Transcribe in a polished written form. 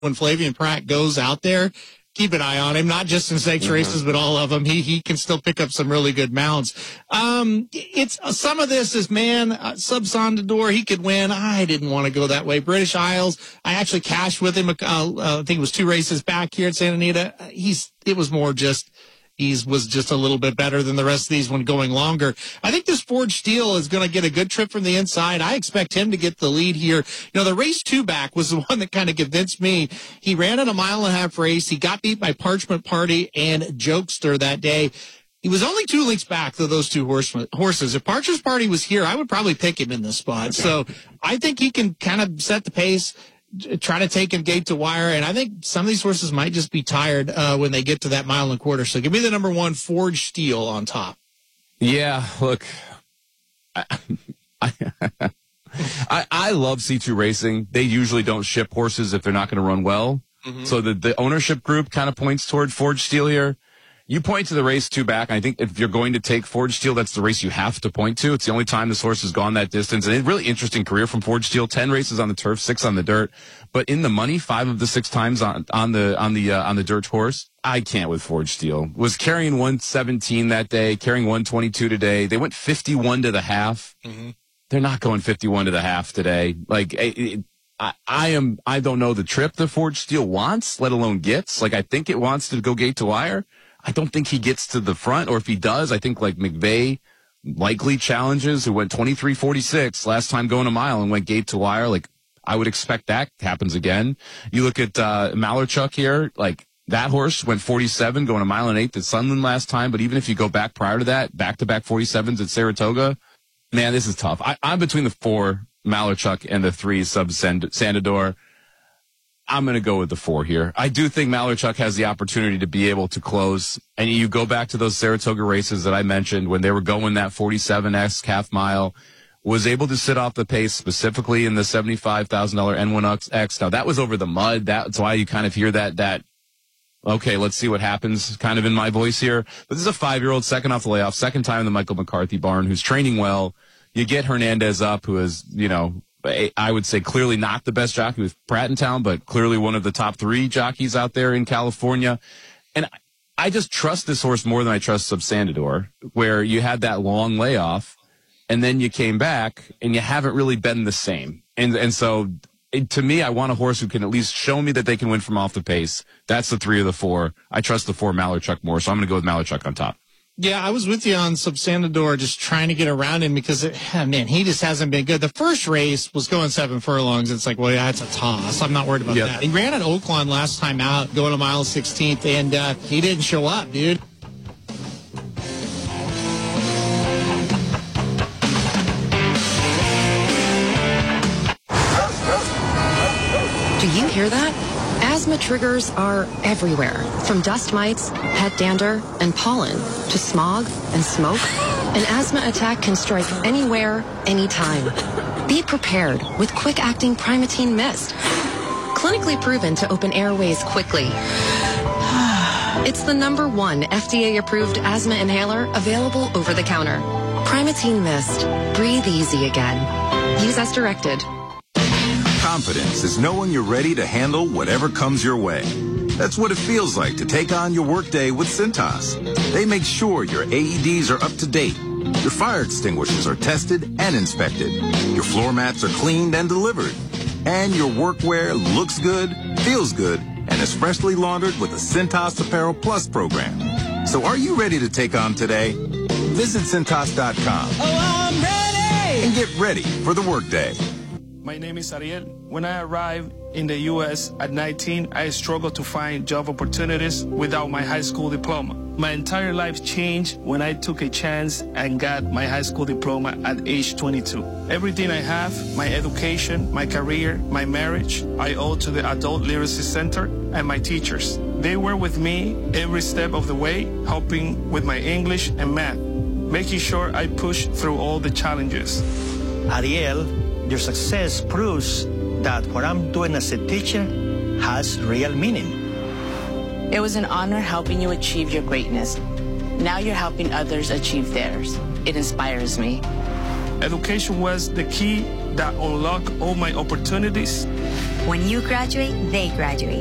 when Flavien Prat goes out there, keep an eye on him, not just in stakes races, but all of them. He can still pick up some really good mounts. It's some of this is, Subsandador, he could win. I didn't want to go that way. British Isles, I actually cashed with him. I think it was 2 races back here at Santa Anita. It was more just, he was just a little bit better than the rest of these when going longer. I think this Forged Steel is going to get a good trip from the inside. I expect him to get the lead here. The race 2 back was the one that kind of convinced me. He ran at a 1.5 mile race. He got beat by Parchment Party and Jokester that day. He was only 2 lengths back to those 2 horses. If Parchment Party was here, I would probably pick him in this spot. Okay. So I think he can kind of set the pace, try to take him gate to wire, and I think some of these horses might just be tired when they get to that 1.25 miles. So give me the number 1, Forged Steel, on top. Yeah, look, I love C2 Racing. They usually don't ship horses if they're not going to run well. Mm-hmm. So the ownership group kind of points toward Forged Steel here. You point to the race 2 back, and I think if you're going to take Forged Steel, that's the race you have to point to. It's the only time this horse has gone that distance. And a really interesting career from Forged Steel. 10 races on the turf, 6 on the dirt. But in the money, 5 of the 6 times on the dirt horse. I can't with Forged Steel. Was carrying 117 that day, carrying 122 today. They went 51 to the half. Mm-hmm. They're not going 51 to the half today. Like, I don't know the trip that Forged Steel wants, let alone gets. Like, I think it wants to go gate to wire. I don't think he gets to the front, or if he does, I think like McVeigh likely challenges, who went 23.46 last time going a mile and went gate to wire. Like, I would expect that happens again. You look at Malarchuk here, like that horse went 47 going a 1.8 miles at Sunland last time. But even if you go back prior to that, back-to-back 47s at Saratoga, man, this is tough. I'm between the 4 Malarchuk and the 3 Subsandador. I'm going to go with the 4 here. I do think Malarchuk has the opportunity to be able to close. And you go back to those Saratoga races that I mentioned when they were going that 47X half mile, was able to sit off the pace, specifically in the $75,000 N1X. Now, that was over the mud. That's why you kind of hear that, okay, let's see what happens kind of in my voice here. But this is a 5-year-old, second off the layoff, second time in the Michael McCarthy barn, who's training well. You get Hernandez up, who is, I would say clearly not the best jockey with Pratt in town, but clearly one of the top 3 jockeys out there in California. And I just trust this horse more than I trust Subsandador, where you had that long layoff and then you came back and you haven't really been the same. And so to me, I want a horse who can at least show me that they can win from off the pace. That's the 3 of the 4. I trust the 4 Malarchuk more, so I'm going to go with Malarchuk on top. Yeah, I was with you on Subsandador, just trying to get around him because, he just hasn't been good. The first race was going 7 furlongs. It's like, well, yeah, it's a toss. I'm not worried about that. He ran at Oaklawn last time out, going a 1/16, and he didn't show up, dude. Do you hear that? Asthma triggers are everywhere, from dust mites, pet dander, and pollen, to smog and smoke. An asthma attack can strike anywhere, anytime. Be prepared with quick-acting Primatene Mist. Clinically proven to open airways quickly. It's the #1 FDA-approved asthma inhaler available over the counter. Primatene Mist. Breathe easy again. Use as directed. Confidence is knowing you're ready to handle whatever comes your way. That's what it feels like to take on your workday with Cintas. They make sure your AEDs are up to date, your fire extinguishers are tested and inspected, your floor mats are cleaned and delivered, and your workwear looks good, feels good, and is freshly laundered with the Cintas Apparel Plus program. So are you ready to take on today? Visit Cintas.com. Oh, I'm ready! And get ready for the workday. My name is Ariel. When I arrived in the U.S. at 19, I struggled to find job opportunities without my high school diploma. My entire life changed when I took a chance and got my high school diploma at age 22. Everything I have, my education, my career, my marriage, I owe to the Adult Literacy Center and my teachers. They were with me every step of the way, helping with my English and math, making sure I pushed through all the challenges. Ariel, your success proves that what I'm doing as a teacher has real meaning. It was an honor helping you achieve your greatness. Now you're helping others achieve theirs. It inspires me. Education was the key that unlocked all my opportunities When you graduate, they graduate.